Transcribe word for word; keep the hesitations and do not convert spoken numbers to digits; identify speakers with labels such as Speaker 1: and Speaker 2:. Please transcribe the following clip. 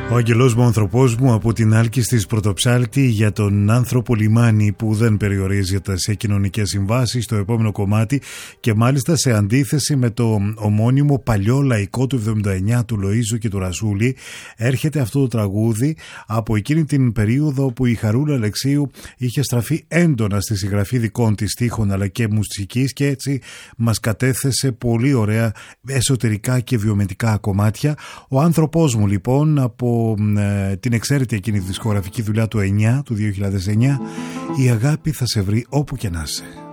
Speaker 1: Ο αγγελός μου, ο άνθρωπός μου, από την Άλκης της Πρωτοψάλτη, για τον άνθρωπο λιμάνι που δεν περιορίζεται σε κοινωνικές συμβάσεις, στο επόμενο κομμάτι, και μάλιστα σε αντίθεση με το ομώνυμο παλιό λαϊκό του εβδομήντα εννιά του Λοΐζου και του Ρασούλη, έρχεται αυτό το τραγούδι από εκείνη την περίοδο που η Χαρούλα Αλεξίου είχε στραφεί έντονα στη συγγραφή δικών της στίχων αλλά και μουσικής, και έτσι μας κατέθεσε πολύ ωραία εσωτερικά και βιωματικά κομμάτια. Ο άνθρωπός μου, λοιπόν, από την εξαίρετη εκείνη δισκογραφική δουλειά του εννιά, του δύο χιλιάδες εννιά, η αγάπη θα σε βρει όπου και να είσαι.